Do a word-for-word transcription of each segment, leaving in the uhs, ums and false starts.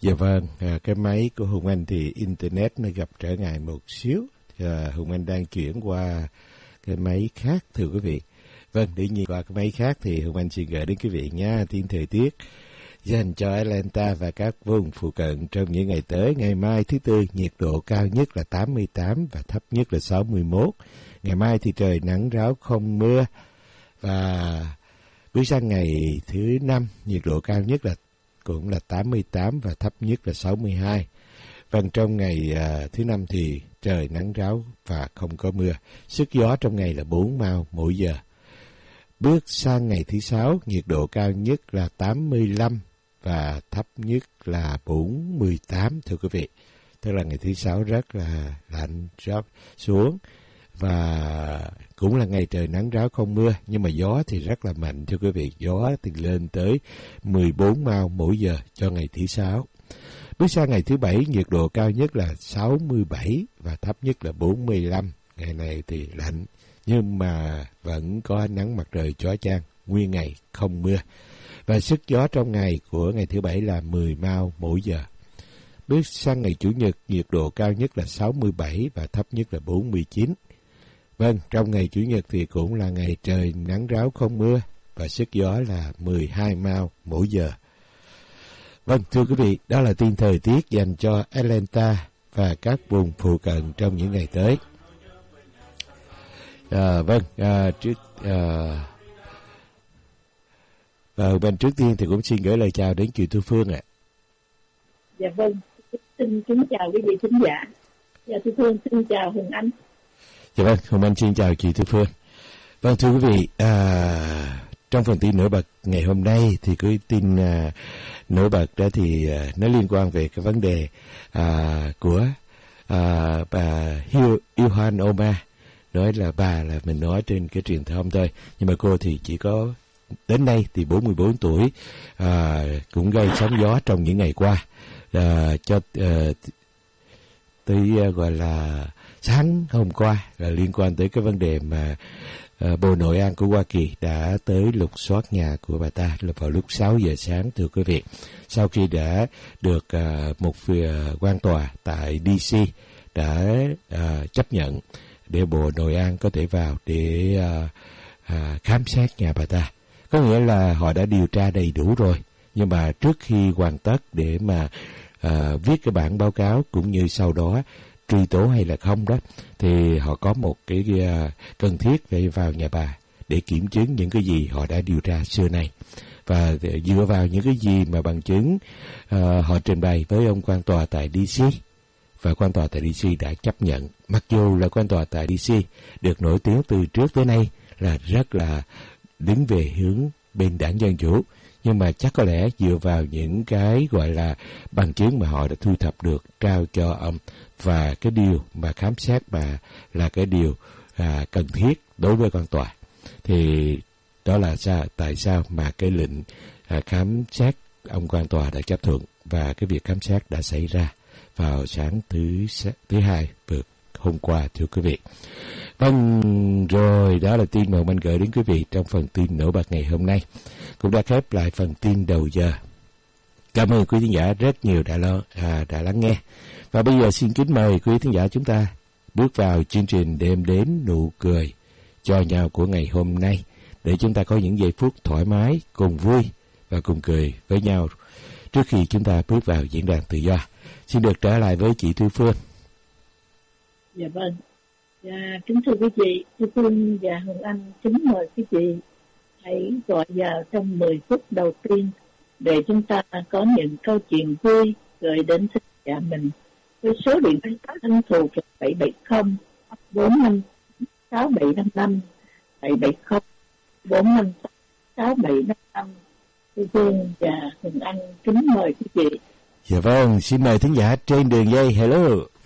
Dạ vâng, à, cái máy của Hùng Anh thì Internet nó gặp trở ngại một xíu. À, Hùng Anh đang chuyển qua cái máy khác thưa quý vị. Vâng, để nhìn qua cái máy khác thì Hùng Anh xin gửi đến quý vị nha. Tin thời tiết dành cho Atlanta và các vùng phụ cận trong những ngày tới. Ngày mai thứ Tư, nhiệt độ cao nhất là tám mươi tám và thấp nhất là sáu mươi mốt. Ngày mai thì trời nắng ráo không mưa. Và bước sang ngày thứ Năm, nhiệt độ cao nhất là cũng là tám mươi tám và thấp nhất là sáu mươi hai. Vâng, trong ngày à, thứ Năm thì trời nắng ráo và không có mưa. Sức gió trong ngày là bốn mao mỗi giờ. Bước sang ngày thứ Sáu, nhiệt độ cao nhất là tám mươi lăm và thấp nhất là bốn mươi tám thưa quý vị. Tức là ngày thứ Sáu rất là lạnh rớt xuống và cũng là ngày trời nắng ráo không mưa, nhưng mà gió thì rất là mạnh thưa quý vị. Gió thì lên tới mười bốn mao mỗi giờ cho ngày thứ Sáu. Bước sang ngày thứ Bảy, nhiệt độ cao nhất là sáu mươi bảy và thấp nhất là bốn mươi lăm. Ngày này thì lạnh nhưng mà vẫn có nắng mặt trời chói chang, nguyên ngày không mưa. Và sức gió trong ngày của ngày thứ Bảy là mười mao mỗi giờ. Bước sang ngày Chủ nhật, nhiệt độ cao nhất là sáu mươi bảy và thấp nhất là bốn mươi chín. Vâng, trong ngày Chủ nhật thì cũng là ngày trời nắng ráo không mưa và sức gió là mười hai mao mỗi giờ. Vâng, thưa quý vị, đó là tin thời tiết dành cho Atlanta và các vùng phụ cận trong những ngày tới. À, vâng, à, trước à, và bên trước tiên thì cũng xin gửi lời chào đến chị Thu Phương ạ. À. Dạ vâng, xin kính chào quý vị khán giả. Dạ Thu Phương xin chào Hùng Anh. Dạ vâng, Hùng Anh xin chào chị Thu Phương. Vâng, thưa quý vị, à, trong phần tin nổi bật ngày hôm nay thì cái tin à, nổi bật đó thì à, nó liên quan về cái vấn đề à, của à, bà Ilhan Omar. Nói là bà là mình nói trên cái truyền thông thôi, nhưng mà cô thì chỉ có đến nay thì bốn mươi bốn tuổi, à, cũng gây sóng gió trong những ngày qua, à, cho à, tới à, gọi là sáng hôm qua là liên quan tới cái vấn đề mà à, Bộ Nội an của Hoa Kỳ đã tới lục soát nhà của bà ta là vào lúc sáu giờ sáng thưa quý vị, sau khi đã được à, một à, quan tòa tại đê xê đã à, chấp nhận để Bộ Nội an có thể vào để à, à, khám xét nhà bà ta. Có nghĩa là họ đã điều tra đầy đủ rồi, nhưng mà trước khi hoàn tất để mà à, viết cái bản báo cáo cũng như sau đó truy tố hay là không đó, thì họ có một cái uh, cần thiết phải vào nhà bà để kiểm chứng những cái gì họ đã điều tra xưa nay. Và dựa vào những cái gì mà bằng chứng uh, họ trình bày với ông quan tòa tại đê xê, và quan tòa tại đê xê đã chấp nhận. Mặc dù là quan tòa tại đê xê được nổi tiếng từ trước tới nay là rất là đứng về hướng bên đảng Dân Chủ, nhưng mà chắc có lẽ dựa vào những cái gọi là bằng chứng mà họ đã thu thập được trao cho ông, và cái điều mà khám xét mà là cái điều à, cần thiết đối với quan tòa, thì đó là sao, tại sao mà cái lệnh à, khám xét ông quan tòa đã chấp thuận, và cái việc khám xét đã xảy ra vào sáng thứ thứ hai vừa hôm qua thưa quý vị. Vâng, rồi đó là tin mà mình gửi đến quý vị trong phần tin nổi bật ngày hôm nay, cũng đã khép lại phần tin đầu giờ. Cảm ơn quý thính giả rất nhiều đã lo, à, đã lắng nghe. Và bây giờ xin kính mời quý thính giả chúng ta bước vào chương trình đem đến nụ cười cho nhau của ngày hôm nay, để chúng ta có những giây phút thoải mái, cùng vui và cùng cười với nhau trước khi chúng ta bước vào diễn đàn tự do. Xin được trở lại với chị Thu Phương. Dạ vâng. Dạ, kính thưa quý vị, Thu Phương và Hồng Anh kính mời quý vị hãy gọi vào trong mười phút đầu tiên để chúng ta có những câu chuyện vui gửi đến tất cả mình với số điện thoại thân thuộc là bảy bảy không bốn năm sáu bảy năm năm, bảy bảy không bốn năm sáu bảy năm năm. Thu Phương và Hồng Anh kính mời quý vị. Dạ vâng, xin mời thính giả trên đường dây. Hello.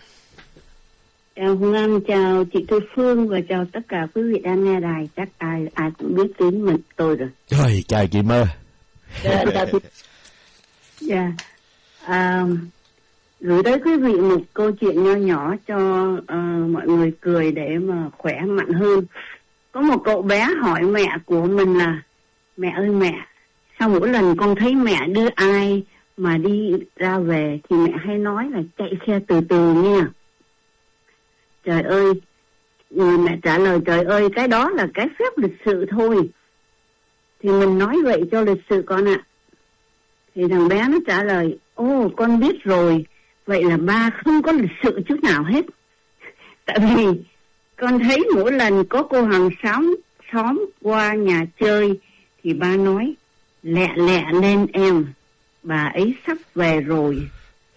Chào Hồng Anh, chào chị Thu Phương và chào tất cả quý vị đang nghe đài. Chắc ai ai cũng biết tiếng mình tôi rồi. Rồi, chào chị Mơ. Dạ, chào chị. Dạ, à, gửi tới quý vị một câu chuyện nho nhỏ cho uh, mọi người cười để mà khỏe mạnh hơn. Có một cậu bé hỏi mẹ của mình là: mẹ ơi mẹ, sao mỗi lần con thấy mẹ đưa ai mà đi ra về thì mẹ hay nói là chạy xe từ từ nha. Trời ơi, người mẹ trả lời trời ơi cái đó là cái phép lịch sự thôi. Thì mình nói vậy cho lịch sự con ạ. Thì thằng bé nó trả lời, ô con biết rồi, vậy là ba không có lịch sự chút nào hết. Tại vì con thấy mỗi lần có cô hàng xóm xóm qua nhà chơi thì ba nói lẹ lẹ lên em, bà ấy sắp về rồi.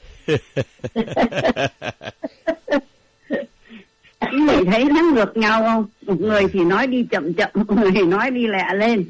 Quý vị thấy nó ngược nhau không? Một người thì nói đi chậm chậm, một người thì nói đi lẹ lên.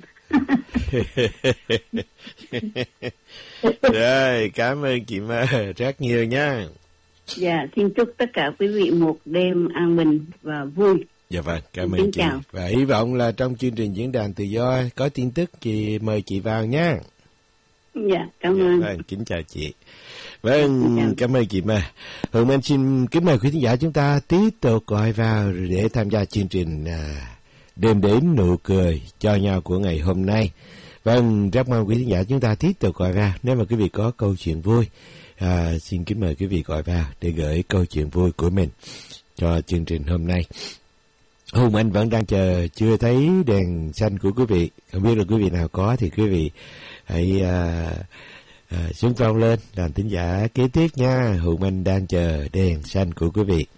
Rồi, cảm ơn chị Mơ rất nhiều nha. Dạ, xin chúc tất cả quý vị một đêm an bình và vui. Dạ vâng, cảm Xin ơn chị. chào. Và hy vọng là trong chương trình Diễn đàn Tự Do có tin tức thì mời chị vào nha. Dạ, cảm Dạ, ơn. vâng, kính chào chị. Vâng, Dạ. cảm ơn chị Mơ. Hồng Anh xin kính mời quý khán giả chúng ta tiếp tục gọi vào để tham gia chương trình à, đêm đến nụ cười cho nhau của ngày hôm nay. Vâng, rất mong quý khán giả chúng ta tiếp tục gọi vào. Nếu mà quý vị có câu chuyện vui, à, xin kính mời quý vị gọi vào để gửi câu chuyện vui của mình cho chương trình hôm nay. Hùng Anh vẫn đang chờ, chưa thấy đèn xanh của quý vị. Không biết là quý vị nào có thì quý vị hãy à, à, xuống con lên làm thính giả kế tiếp nha. Hùng Anh đang chờ đèn xanh của quý vị.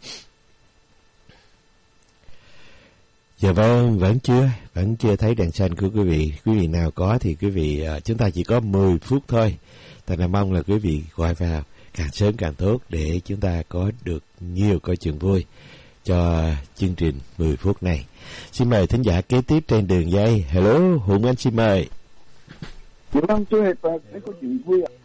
Dạ vâng, vẫn chưa, vẫn chưa thấy đèn xanh của quý vị. Quý vị nào có thì quý vị, à, chúng ta chỉ có mười phút thôi. Ta là mong là quý vị gọi vào càng sớm càng tốt để chúng ta có được nhiều câu chuyện vui cho chương trình mười phút này. Xin mời thính giả kế tiếp trên đường dây. Hello, Hùng Anh xin mời. Dạ vâng, tôi Hiệp và cái câu chuyện vui ạ.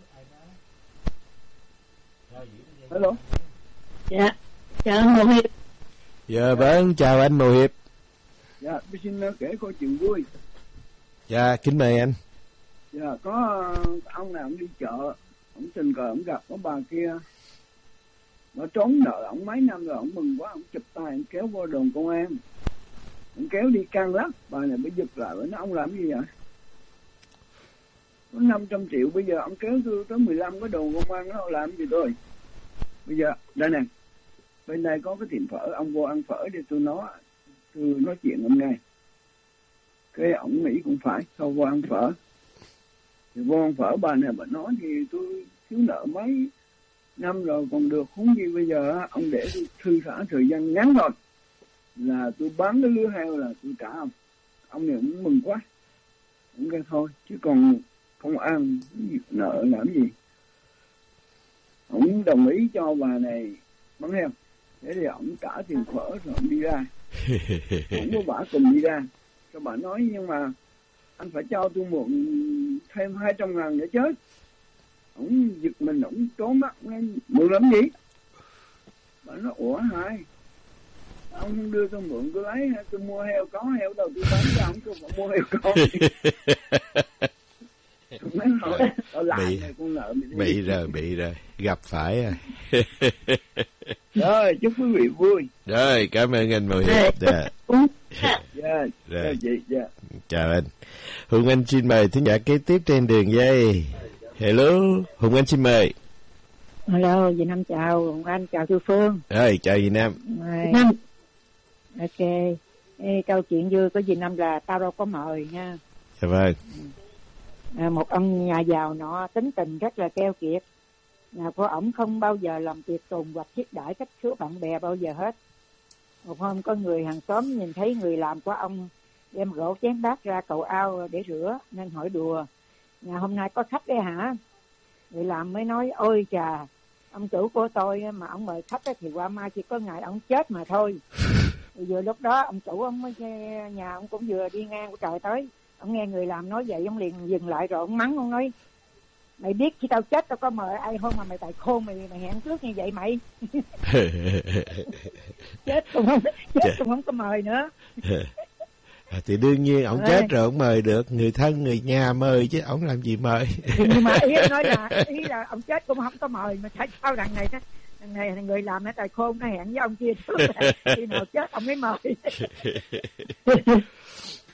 Hello. Dạ, chào anh Hồ Hiệp. Dạ vâng, chào anh Mộ Hiệp. Dạ, tôi xin kể câu chuyện vui. Dạ, kính mời anh. Dạ, có ông nào ông đi chợ, ông tình cờ ông gặp có bà kia, nó trốn nợ ông mấy năm rồi, ông mừng quá, ông chụp tay, ông kéo vô đồn công an, ông kéo đi căng lắm. Bà này mới giật lại, nói ông làm gì vậy? Có năm trăm triệu, bây giờ ông kéo tôi tới mười lăm cái đồn công an, nó làm gì tôi? Bây giờ, đây nè, bên đây có cái tiệm phở, ông vô ăn phở để tôi nói, tôi nói chuyện ông ngay. Cái ông nghĩ cũng phải, thôi vô ăn phở. Thì vô ăn phở bà này bà nói thì tôi thiếu nợ mấy năm rồi còn được, huống gì bây giờ ông để tôi thư thả thời gian ngắn rồi là tôi bán cái lứa heo là tôi trả ông. Ông này cũng mừng quá, ông kêu thôi chứ còn công an nợ làm gì. Ông đồng ý cho bà này bán heo, thế thì ông trả tiền phở rồi ông đi ra. Ông có bà cùng đi ra, cho bà nói nhưng mà anh phải cho tôi mượn thêm hai trăm ngàn nữa chứ. Ông giật mình, ông trốn mắt lên, mượn làm gì? Bà nói ủa hai, ông không đưa tôi mượn tôi lấy, tôi mua heo có heo đâu tôi bán cho ông, tôi phải mua heo con. Nói hỏi, lại này con nợ mình bị rồi, bị rồi, gặp phải rồi. Rồi, chúc quý vị vui. Rồi, cảm ơn anh Mộ Hiệp. Dạ. Dạ, Rồi. chị, dạ. Chào anh. Hùng Anh xin mời thính giả kế tiếp trên đường dây. Hello, Hùng Anh xin mời. Hello, Việt Nam chào, Hùng Anh chào Thư Phương. Rồi, chào Việt Nam. Việt Nam. Ok. Ê, câu chuyện vui của Việt Nam là tao đâu có mời nha. Dạ vâng. À, một ông nhà giàu nọ tính tình rất là keo kiệt. Nhà của ổng không bao giờ làm tiệc tùng hoặc chiết đãi khách khứa bạn bè bao giờ hết. Một hôm có người hàng xóm nhìn thấy người làm của ông đem rổ chén bát ra cầu ao để rửa nên hỏi đùa: nhà hôm nay có khách đấy hả? Người làm mới nói: ôi chà, ông chủ của tôi mà ông mời khách thì qua mai chỉ có ngày ông chết mà thôi. Vừa lúc đó ông chủ ông mới nhà ông cũng vừa đi ngang của trời tới, ông nghe người làm nói vậy ông liền dừng lại rồi ông mắng, ông nói: mày biết khi tao chết tao có mời ai không mà mày tại khôn mày mày hẹn trước như vậy mày. Chết cũng không chết cũng không có mời nữa. À, thì đương nhiên ổng Rồi. chết rồi ổng mời được, người thân người nhà mời chứ ổng làm gì mời. Nhưng mà ý nói là ý là ông chết cũng không có mời mà tại sao đằng này đó, đằng này người làm nó tài khôn nó hẹn với ông kia trước khi nào chết ông mới mời.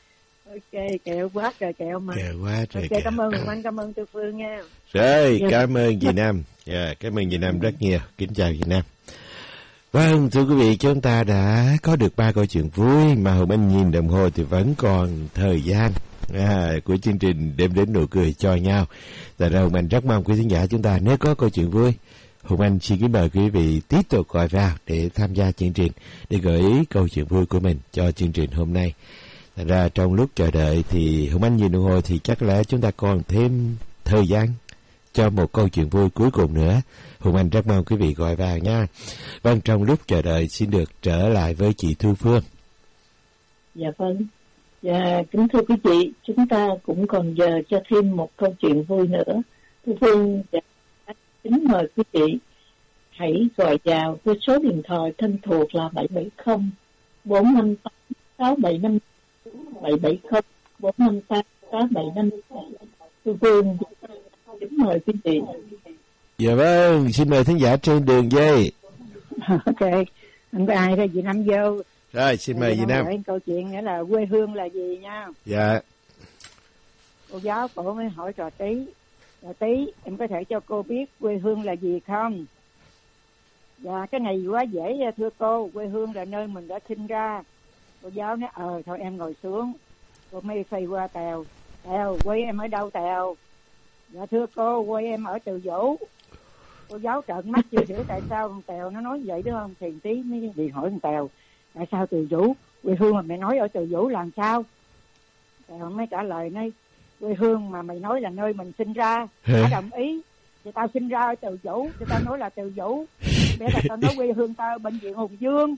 Ok, kẹo quá trời kẹo mà. Kẹo quá trời Ok, kẹo. cảm ơn anh, cảm ơn Tư Phương nha. Rồi, Dạ. cảm ơn chị Nam. Dạ, cảm ơn chị Nam rất nhiều. Kính chào chị Nam. Vâng, thưa quý vị, chúng ta đã có được ba câu chuyện vui mà Hồng Anh nhìn đồng hồ thì vẫn còn thời gian à, của chương trình đem đến nụ cười cho nhau. Tại ra Hồng Anh rất mong quý khán giả chúng ta nếu có câu chuyện vui, Hồng Anh xin kính mời quý vị tiếp tục gọi vào để tham gia chương trình, để gửi câu chuyện vui của mình cho chương trình hôm nay. Thật ra trong lúc chờ đợi thì Hồng Anh nhìn đồng hồ thì chắc lẽ chúng ta còn thêm thời gian cho một câu chuyện vui cuối cùng nữa. Hồng Anh rất mong quý vị gọi vào nha. Vâng, trong lúc chờ đợi xin được trở lại với chị Thu Phương. Dạ vâng. Dạ, kính thưa quý vị, chúng ta cũng còn giờ cho thêm một câu chuyện vui nữa. Thu Phương dạ, kính mời quý vị hãy gọi vào với số điện thoại thân thuộc là bảy bảy không bốn năm tám sáu bảy năm, bảy bảy không bốn năm tám sáu bảy năm. Thu Phương kính mời quý vị. Dạ vâng, xin mời thính giả trên đường dây. Ok, không có ai ra chị Năm vô. Rồi, xin mời chị Nam. Câu chuyện nghĩa là quê hương là gì nha. Dạ. Cô giáo cổ mới hỏi trò Tí. Trò Tí, em có thể cho cô biết quê hương là gì không? Dạ, cái này quá dễ thưa cô. Quê hương là nơi mình đã sinh ra. Cô giáo nói, ờ, thôi em ngồi xuống. Cô mới xoay qua Tèo. Tèo, quê em ở đâu Tèo? Dạ thưa cô, quê em ở Từ Dũ. Cô giáo trợn mắt chưa hiểu tại sao thằng Tèo nó nói vậy đúng không? Thì Tí mới đi hỏi thằng Tèo, tại sao Từ Dũ? Quê hương mà mày nói ở Từ Dũ làm sao? Tèo mới trả lời nói, quê hương mà mày nói là nơi mình sinh ra. Tao đồng ý. Thì tao sinh ra ở Từ Dũ, thì tao nói là Từ Dũ. Bé là tao nói quê hương tao ở bệnh viện Hùng Vương.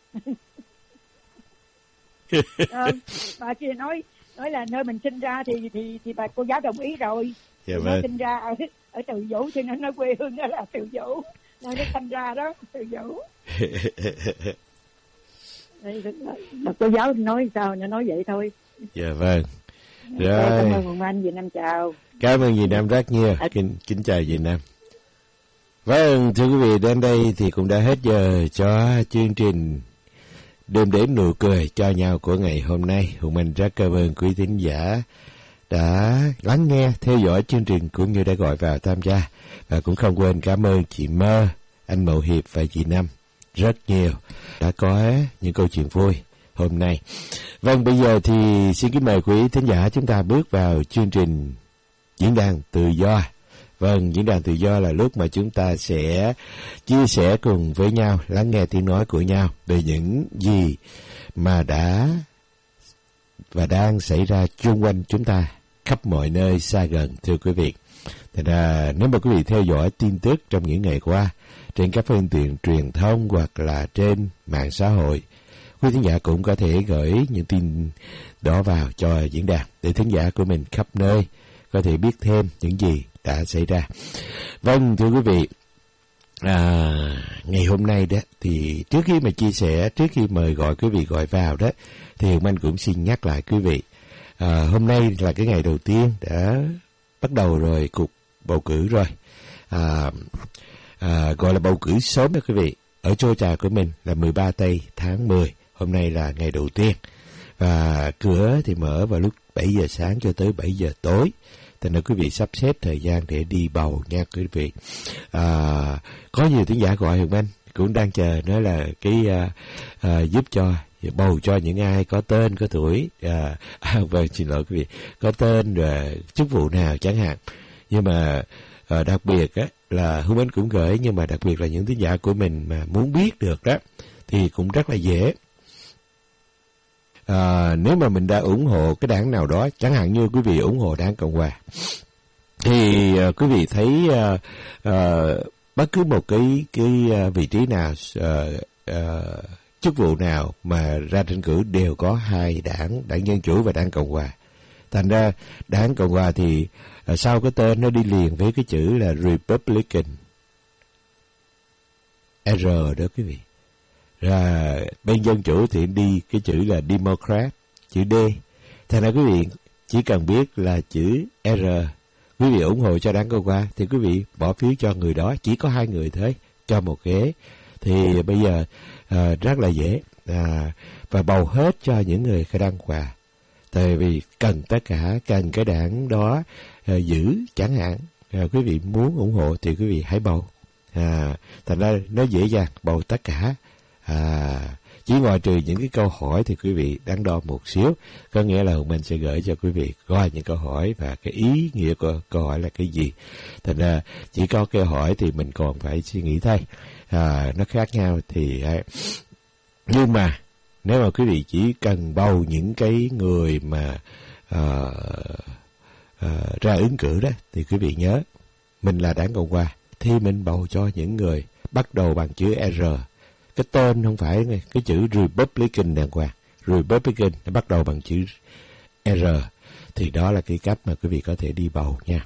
à, bà kia nói nói là nơi mình sinh ra thì thì thì bà cô giáo đồng ý rồi. Dạ vâng. Nó sinh ra ở ở Từ Dũ cho nên nó quê hương đó là Từ Dũ, nơi nó sinh ra đó Từ Dũ. Bà cô giáo nói sao nó nói vậy thôi. Dạ vâng. Rồi. Cảm ơn anh Việt Nam, chào. Cảm ơn Việt Nam rất nhiều. Kính kính chào Việt Nam. Vâng, thưa quý vị, đến đây thì cũng đã hết giờ cho chương trình đem đến nụ cười cho nhau của ngày hôm nay. Hùng Anh rất cảm ơn quý thính giả đã lắng nghe, theo dõi chương trình cũng như đã gọi vào tham gia. Và cũng không quên cảm ơn chị Mơ, anh Mậu Hiệp và chị Năm rất nhiều đã có những câu chuyện vui hôm nay. Vâng, bây giờ thì xin kính mời quý thính giả chúng ta bước vào chương trình Diễn đàn Tự Do. Vâng, Diễn đàn Tự Do là lúc mà chúng ta sẽ chia sẻ cùng với nhau, lắng nghe tiếng nói của nhau về những gì mà đã và đang xảy ra chung quanh chúng ta khắp mọi nơi xa gần, thưa quý vị. Thật ra nếu mà quý vị theo dõi tin tức trong những ngày qua trên các phương tiện truyền thông hoặc là trên mạng xã hội, quý thính giả cũng có thể gửi những tin đó vào cho diễn đàn để thính giả của mình khắp nơi có thể biết thêm những gì đã xảy ra. Vâng, thưa quý vị, à, ngày hôm nay đó thì trước khi mà chia sẻ, trước khi mời gọi quý vị gọi vào đó, thì Hùng Anh cũng xin nhắc lại quý vị, à, hôm nay là cái ngày đầu tiên đã bắt đầu rồi cuộc bầu cử rồi, à, à, gọi là bầu cử sớm đó quý vị. Ở châu trà của mình là mười ba tây tháng mười, hôm nay là ngày đầu tiên, và cửa thì mở vào lúc bảy giờ sáng cho tới bảy giờ tối. Thành ra quý vị sắp xếp thời gian để đi bầu nha quý vị. À, có nhiều tiếng giả gọi Hùng Anh cũng đang chờ nói là cái à, à, giúp cho bầu cho những ai có tên, có tuổi, à, à, vâng, xin lỗi quý vị, có tên và chức vụ nào chẳng hạn. Nhưng mà à, đặc biệt á, là Hùng Anh cũng gửi, nhưng mà đặc biệt là những tiếng giả của mình mà muốn biết được đó thì cũng rất là dễ. À, nếu mà mình đã ủng hộ cái đảng nào đó, chẳng hạn như quý vị ủng hộ đảng Cộng Hòa, thì uh, quý vị thấy uh, uh, bất cứ một cái cái uh, vị trí nào, uh, uh, chức vụ nào mà ra tranh cử đều có hai đảng, đảng Dân Chủ và đảng Cộng Hòa. Thành ra đảng Cộng Hòa thì uh, sau cái tên nó đi liền với cái chữ là Republican, R đó quý vị. Và bên Dân Chủ thì đi cái chữ là Democrat, chữ D. Thành ra quý vị chỉ cần biết là chữ R, quý vị ủng hộ cho đảng Cộng Hòa thì quý vị bỏ phiếu cho người đó, chỉ có hai người thôi, cho một ghế. Thì bây giờ à, rất là dễ, à, và bầu hết cho những người khai đăng Hòa. tại vì cần tất cả, cần cái đảng đó à, giữ chẳng hạn. À, quý vị muốn ủng hộ thì quý vị hãy bầu. À, thành ra nó dễ dàng bầu tất cả. À, chỉ ngoại trừ những cái câu hỏi thì quý vị đắn đo một xíu, có nghĩa là mình sẽ gửi cho quý vị coi những câu hỏi và cái ý nghĩa của câu hỏi là cái gì. Thành ra chỉ có câu hỏi thì mình còn phải suy nghĩ thay, à, nó khác nhau thì nhưng mà nếu mà quý vị chỉ cần bầu những cái người mà à, à, ra ứng cử đó thì quý vị nhớ mình là đảng Cộng Hòa thì mình bầu cho những người bắt đầu bằng chữ R. Cái tên không phải cái chữ Republican đàng hoàng. Republican nó bắt đầu bằng chữ R. Thì đó là cái cách mà quý vị có thể đi bầu nha.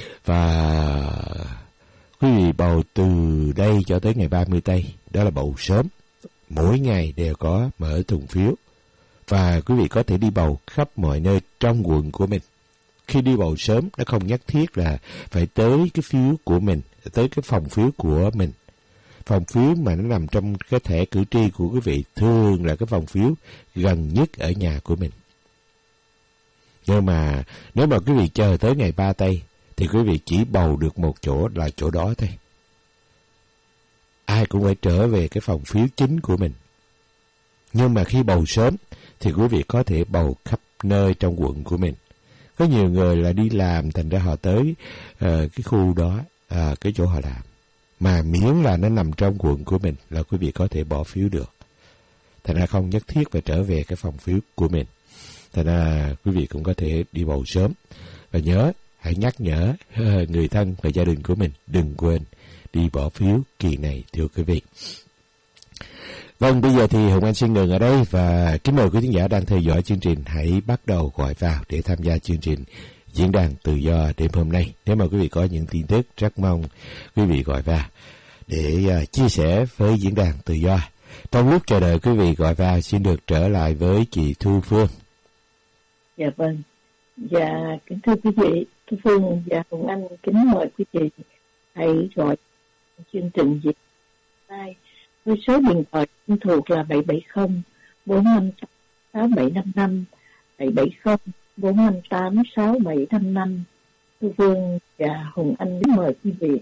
Và quý vị bầu từ đây cho tới ngày ba mươi tây. Đó là bầu sớm. Mỗi ngày đều có mở thùng phiếu. Và quý vị có thể đi bầu khắp mọi nơi trong quận của mình. Khi đi bầu sớm, nó không nhất thiết là phải tới cái phiếu của mình, tới cái phòng phiếu của mình. Phòng phiếu mà nó nằm trong cái thẻ cử tri của quý vị thường là cái phòng phiếu gần nhất ở nhà của mình. Nhưng mà nếu mà quý vị chờ tới ngày ba tây thì quý vị chỉ bầu được một chỗ là chỗ đó thôi. Ai cũng phải trở về cái phòng phiếu chính của mình. Nhưng mà khi bầu sớm thì quý vị có thể bầu khắp nơi trong quận của mình. Có nhiều người là đi làm thành ra họ tới uh, cái khu đó, uh, cái chỗ họ làm. Mà miễn là nó nằm trong quận của mình là quý vị có thể bỏ phiếu được. Thành ra không nhất thiết phải trở về cái phòng phiếu của mình. Thành ra quý vị cũng có thể đi bầu sớm. Và nhớ, hãy nhắc nhở người thân và gia đình của mình đừng quên đi bỏ phiếu kỳ này thưa quý vị. Vâng, bây giờ thì Hồng Anh xin ngừng ở đây và kính mời quý khán giả đang theo dõi chương trình hãy bắt đầu gọi vào để tham gia chương trình Diễn đàn Tự do đêm hôm nay. Nếu mà quý vị có những tin tức rất mong quý vị gọi vào để uh, chia sẻ với Diễn đàn Tự do. Trong lúc chờ đợi quý vị gọi vào, xin được trở lại với chị Thu Phương. Dạ vâng. Dạ kính thưa quý vị, Thu Phương và Hồng Anh kính mời quý vị hãy gọi chương trình Diễn đàn với số điện thoại thuộc là bảy bảy không bốn năm sáu bảy năm năm, bảy bảy không bốn năm tám sáu bảy năm năm. Thu Phương và Hồng Anh mời quý vị.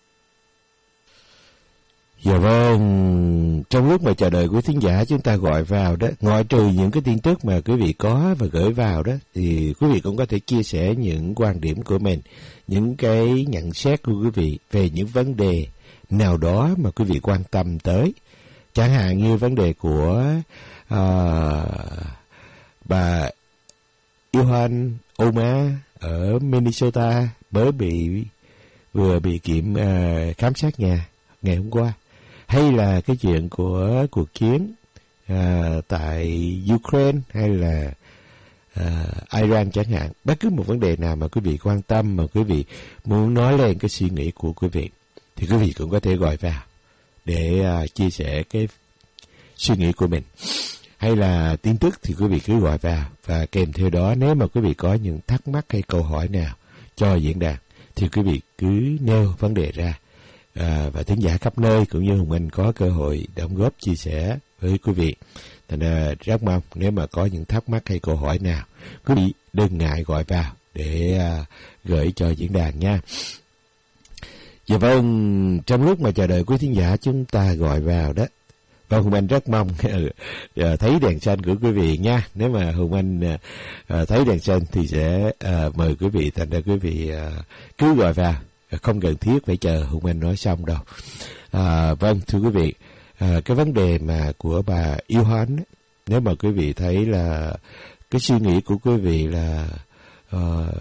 Dạ vâng, trong lúc mà chờ đợi quý thính giả chúng ta gọi vào đó, ngoại trừ những cái tin tức mà quý vị có và gửi vào đó, thì quý vị cũng có thể chia sẻ những quan điểm của mình, những cái nhận xét của quý vị về những vấn đề nào đó mà quý vị quan tâm tới. Chẳng hạn như vấn đề của uh, bà Ilhan Omar ở Minnesota mới bị vừa bị kiểm uh, khám xét nhà ngày hôm qua, hay là cái chuyện của cuộc chiến uh, tại Ukraine hay là uh, Iran chẳng hạn. Bất cứ một vấn đề nào mà quý vị quan tâm mà quý vị muốn nói lên cái suy nghĩ của quý vị thì quý vị cũng có thể gọi vào để uh, chia sẻ cái suy nghĩ của mình. Hay là tin tức thì quý vị cứ gọi vào, và kèm theo đó nếu mà quý vị có những thắc mắc hay câu hỏi nào cho diễn đàn thì quý vị cứ nêu vấn đề ra, à, và thính giả khắp nơi cũng như Hồng Anh có cơ hội đóng góp chia sẻ với quý vị. Thành ra rất mong nếu mà có những thắc mắc hay câu hỏi nào quý vị đừng ngại gọi vào để à, gửi cho diễn đàn nha. Dạ vâng, trong lúc mà chờ đợi quý thính giả chúng ta gọi vào đó, và Hùng Anh rất mong uh, thấy đèn xanh của quý vị nha. Nếu mà Hùng Anh uh, uh, thấy đèn xanh thì sẽ uh, mời quý vị. Thành ra quý vị uh, cứ gọi vào, không cần thiết phải chờ Hùng Anh nói xong đâu. Uh, vâng, thưa quý vị, uh, cái vấn đề mà của bà Ilhan, nếu mà quý vị thấy là cái suy nghĩ của quý vị là uh,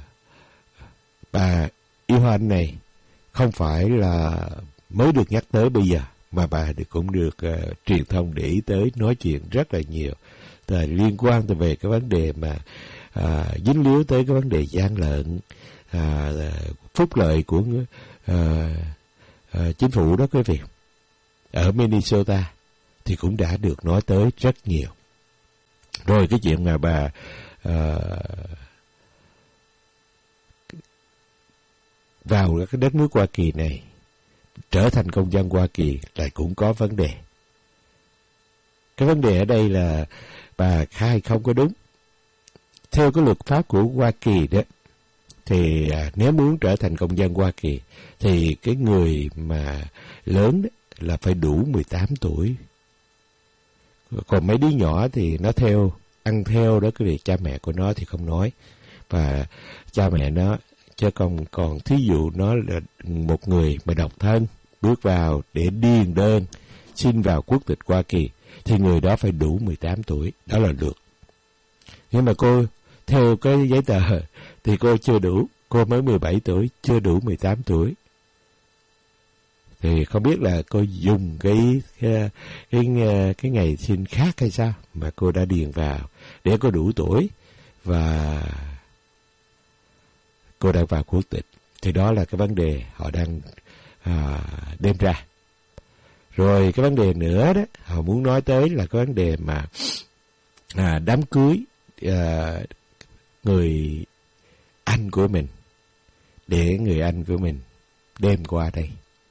bà Ilhan này không phải là mới được nhắc tới bây giờ, mà bà cũng được uh, truyền thông để ý tới, nói chuyện rất là nhiều, là liên quan tới về cái vấn đề mà uh, dính líu tới cái vấn đề gian lận, uh, phúc lợi của uh, uh, chính phủ đó quý vị. Ở Minnesota thì cũng đã được nói tới rất nhiều. Rồi cái chuyện mà bà uh, vào cái đất nước Hoa Kỳ này, trở thành công dân Hoa Kỳ lại cũng có vấn đề. Cái vấn đề ở đây là bà khai không có đúng. theo cái luật pháp của Hoa Kỳ đó, thì à, nếu muốn trở thành công dân Hoa Kỳ thì cái người mà lớn đó là phải đủ mười tám tuổi. Còn mấy đứa nhỏ thì nó theo, ăn theo đó cái việc cha mẹ của nó thì không nói. Và cha mẹ nó, chứ còn, còn thí dụ nó là một người mà độc thân bước vào để điền đơn xin vào quốc tịch Hoa Kỳ thì người đó phải đủ mười tám tuổi, đó là luật. Nhưng mà cô theo cái giấy tờ thì cô chưa đủ, cô mới mười bảy tuổi, chưa đủ mười tám tuổi. Thì không biết là cô dùng cái cái cái, cái ngày sinh khác hay sao mà cô đã điền vào để cô đủ tuổi và cô đã vào quốc tịch. Thì đó là cái vấn đề họ đang à, đem ra. Rồi cái vấn đề nữa đó, họ muốn nói tới là cái vấn đề mà à, đám cưới à, người anh của mình, để người anh của mình đem qua đây.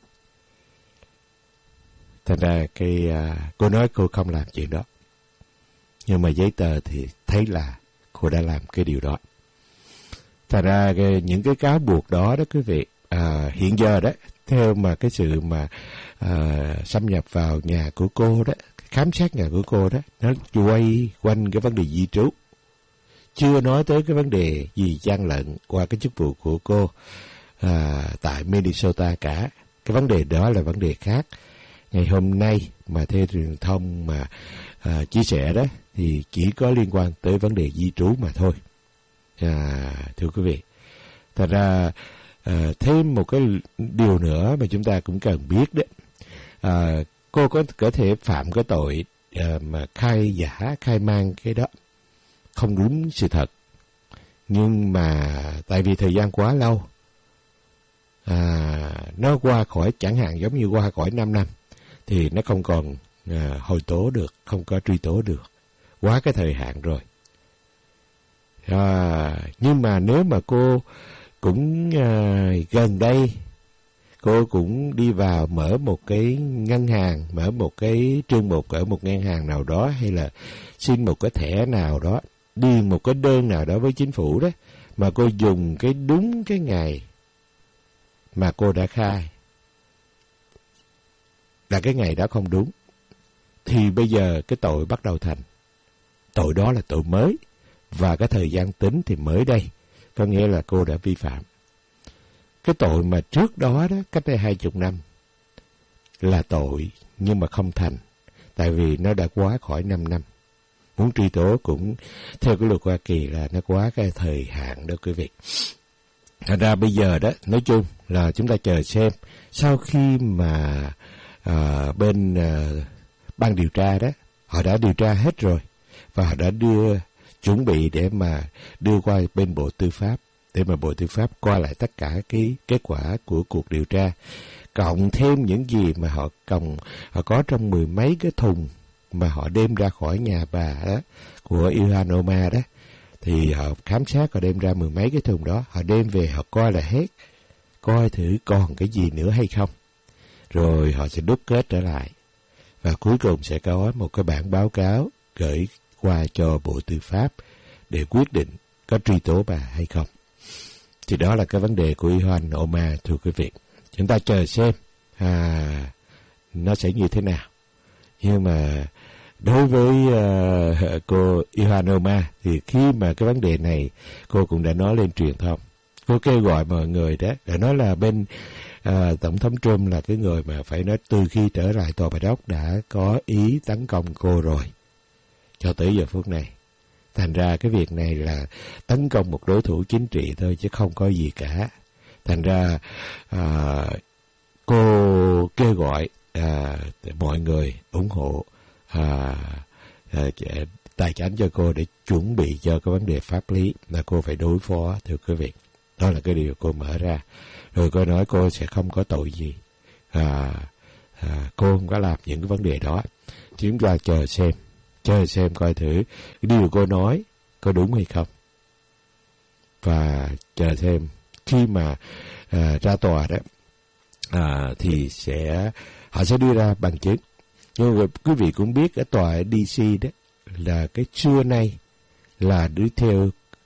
Thành ra cái à, cô nói cô không làm chuyện đó, nhưng mà giấy tờ thì thấy là cô đã làm cái điều đó. Thành ra cái, những cái cáo buộc đó đó quý vị, à, hiện giờ đó, theo mà cái sự mà à, xâm nhập vào nhà của cô đó, khám xét nhà của cô đó, nó quay quanh cái vấn đề di trú, chưa nói tới cái vấn đề gì gian lận qua cái chức vụ của cô à, tại Minnesota cả. Cái vấn đề đó là vấn đề khác. Ngày hôm nay mà theo truyền thông mà à, chia sẻ đó thì chỉ có liên quan tới vấn đề di trú mà thôi. À, thưa quý vị, thật ra à, thêm một cái điều nữa mà chúng ta cũng cần biết đấy, à, cô có có thể phạm cái tội à, mà khai giả, khai mang cái đó không đúng sự thật, nhưng mà tại vì thời gian quá lâu, à, nó qua khỏi, chẳng hạn giống như qua khỏi năm năm thì nó không còn à, hồi tố được, không có truy tố được, quá cái thời hạn rồi. À, nhưng mà nếu mà cô cũng à, gần đây cô cũng đi vào mở một cái ngân hàng, mở một cái trương mục ở một ngân hàng nào đó, hay là xin một cái thẻ nào đó, điền một cái đơn nào đó với chính phủ đó, mà cô dùng cái đúng cái ngày mà cô đã khai là cái ngày đó không đúng, thì bây giờ cái tội bắt đầu thành. Tội đó là tội mới, và cái thời gian tính thì mới đây, có nghĩa là cô đã vi phạm. Cái tội mà trước đó đó, cách đây hai chục năm là tội nhưng mà không thành, tại vì nó đã quá khỏi năm năm. Muốn truy tố cũng theo cái luật Hoa Kỳ là nó quá cái thời hạn đó quý vị. Thật ra bây giờ đó, nói chung là chúng ta chờ xem sau khi mà à, bên à, ban điều tra đó, họ đã điều tra hết rồi và họ đã đưa chuẩn bị để mà đưa qua bên Bộ Tư pháp, để mà Bộ Tư pháp coi lại tất cả cái kết quả của cuộc điều tra, cộng thêm những gì mà họ cộng họ có trong mười mấy cái thùng mà họ đem ra khỏi nhà bà đó, của Ilhan Omar đó, thì họ khám xét, họ đem ra mười mấy cái thùng đó, họ đem về họ coi là hết, coi thử còn cái gì nữa hay không, rồi họ sẽ đúc kết trở lại và cuối cùng sẽ có một cái bản báo cáo gửi qua cho Bộ Tư pháp để quyết định có truy tố bà hay không. Thì đó là cái vấn đề của Ilhan Omar, thưa quý vị. Chúng ta chờ xem à, nó sẽ như thế nào. Nhưng mà đối với uh, cô Ilhan Omar thì khi mà cái vấn đề này cô cũng đã nói lên truyền thông, cô kêu gọi mọi người đó, đã nói là bên uh, Tổng thống Trump là cái người mà phải nói từ khi trở lại Tòa Bạch Ốc đã có ý tấn công cô rồi cho tới giờ phút này. Thành ra cái việc này là tấn công một đối thủ chính trị thôi chứ không có gì cả. Thành ra à, cô kêu gọi à, mọi người ủng hộ à, à, tài chánh cho cô để chuẩn bị cho cái vấn đề pháp lý là cô phải đối phó, thưa quý vị. Đó là cái điều cô mở ra. Rồi cô nói cô sẽ không có tội gì. À, à, cô không có làm những cái vấn đề đó. Chúng ta chờ xem. Chờ xem coi thử cái điều cô nói có đúng hay không. Và chờ xem khi mà à, ra tòa đó à, thì sẽ họ sẽ đưa ra bằng chứng. Nhưng mà quý vị cũng biết ở tòa ở đê xê đó là cái xưa nay là đưa theo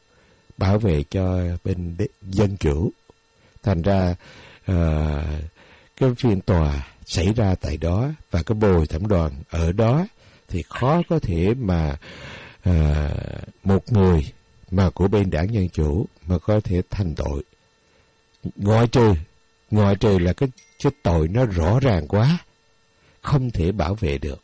bảo vệ cho bên dân chủ. Thành ra uh, cái phiên tòa xảy ra tại đó và cái bồi thẩm đoàn ở đó thì khó có thể mà uh, một người mà của bên đảng Dân Chủ mà có thể thành tội. Ngoại trừ, ngoại trừ là cái, cái tội nó rõ ràng quá, không thể bảo vệ được,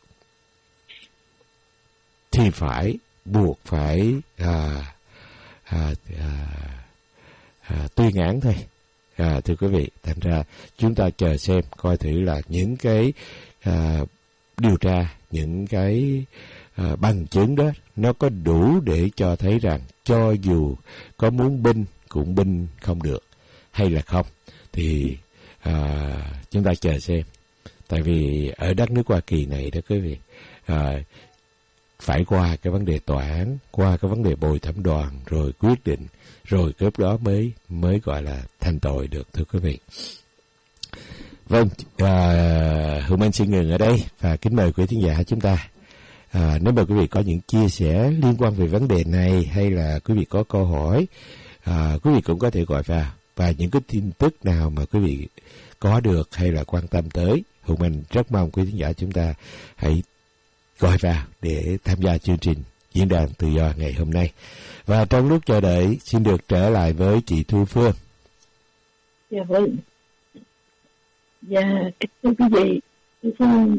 thì phải buộc phải à, à, à, à, tuyên án thôi. À, thưa quý vị, thành ra chúng ta chờ xem coi thử là những cái à, điều tra, những cái à, bằng chứng đó nó có đủ để cho thấy rằng cho dù có muốn binh cũng binh không được hay là không, thì à, chúng ta chờ xem. Tại vì ở đất nước Hoa Kỳ này đó quý vị, à, phải qua cái vấn đề tòa án, qua cái vấn đề bồi thẩm đoàn, rồi quyết định, rồi cướp đó mới mới gọi là thành tội được, thưa quý vị. Vâng, à, Hữu Minh xin ngừng ở đây và kính mời quý thính giả chúng ta. À, nếu mà quý vị có những chia sẻ liên quan về vấn đề này, hay là quý vị có câu hỏi, à, quý vị cũng có thể gọi vào. Và những cái tin tức nào mà quý vị có được hay là quan tâm tới, Hữu Minh rất mong quý thính giả chúng ta hãy gọi vào để tham gia chương trình Diễn đàn Tự do ngày hôm nay. Và trong lúc chờ đợi, xin được trở lại với chị Thu Phương. Dạ vâng. Dạ, kính thưa quý vị, Thu Phương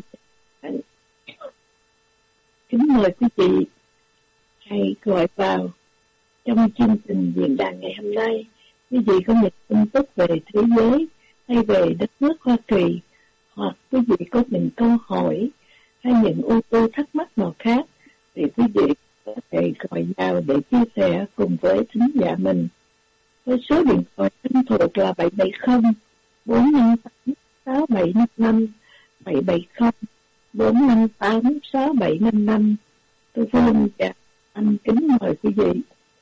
kính mời quý vị hãy gọi vào trong chương trình Diễn đàn ngày hôm nay. Quý vị có những tin tức về thế giới hay về đất nước Hoa Kỳ, hoặc quý vị có những câu hỏi hay những ô tô thắc mắc nào khác, thì quý vị có thể gọi vào để chia sẻ cùng với thính giả mình. Với số điện thoại thân thuộc là bảy bảy không bốn năm tám sáu bảy năm năm, bảy bảy không bốn năm tám sáu bảy năm năm. Tôi Phương và anh kính mời quý vị.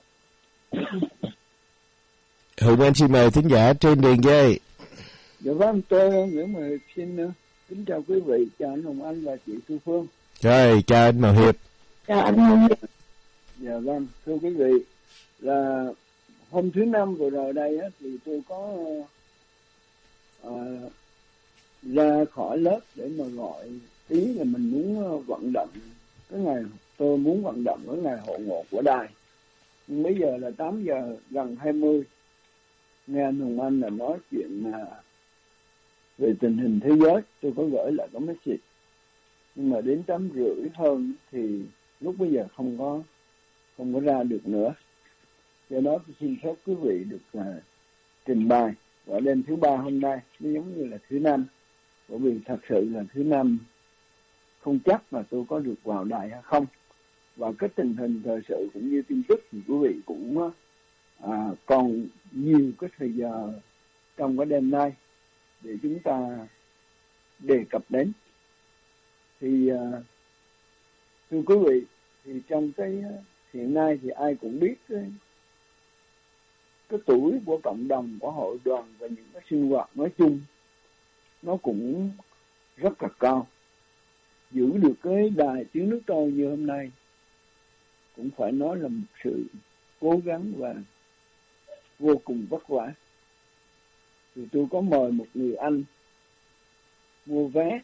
Hữu Minh xin mời thính giả trên đường dây. Dạ vâng, tôi Nguyễn Mậu Hiệp xin kính chào quý vị, chào anh Hồng Anh và chị Thu Phương. Rồi, chào anh Mậu Hiệp. Chào anh Mậu Hiệp. Dạ vâng, thưa quý vị, là hôm thứ năm vừa rồi đây á, thì tôi có à, ra khỏi lớp để mà gọi ý là mình muốn vận động cái ngày, tôi muốn vận động cái ngày hội ngộ của đài. Nhưng bây giờ là tám giờ gần hai mươi, nghe anh Hồng Anh là nói chuyện là về tình hình thế giới, tôi có gửi lại có message, nhưng mà đến tám rưỡi hơn thì lúc bây giờ không có không có ra được nữa. Do đó tôi xin phép quý vị được uh, trình bày vào đêm thứ ba hôm nay, nó giống như là thứ năm, bởi vì thật sự là thứ năm không chắc là tôi có được vào đài hay không. Và cái tình hình thời sự cũng như tin tức thì quý vị cũng à, còn nhiều cái thời giờ trong cái đêm nay để chúng ta đề cập đến. Thì à, thưa quý vị, thì trong cái hiện nay thì ai cũng biết cái, cái tuổi của cộng đồng, của hội đoàn và những cái sinh hoạt nói chung nó cũng rất là cao. Giữ được cái đài tiếng nước trôi như hôm nay cũng phải nói là một sự cố gắng và vô cùng vất vả. Thì tôi có mời một người anh mua vé,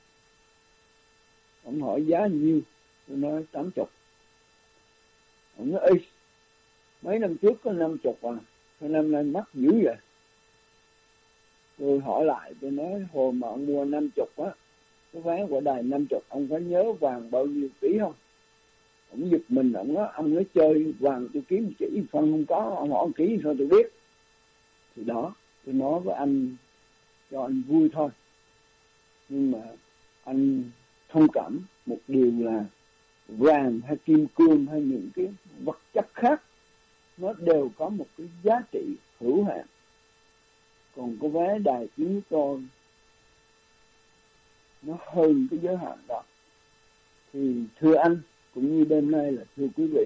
ông hỏi giá nhiêu, tôi nói tám chục. Ông nói ê, mấy năm trước có năm chục à, sao năm nay mắc dữ vậy? Tôi hỏi lại, tôi nói hồi mà ông mua năm chục á, cái vé của đài năm chục, ông có nhớ vàng bao nhiêu ký không? Ông giật mình, ông nói ông nói chơi vàng tôi kiếm chỉ phân không có, ông hỏi ký sao tôi biết. Thì đó, tôi nói với anh cho anh vui thôi, nhưng mà anh thông cảm một điều là vàng hay kim cương hay những cái vật chất khác nó đều có một cái giá trị hữu hạn. Còn cái vé đài tiếng tôi nó hơn cái giới hạn đó. Thì thưa anh cũng như đêm nay là thưa quý vị,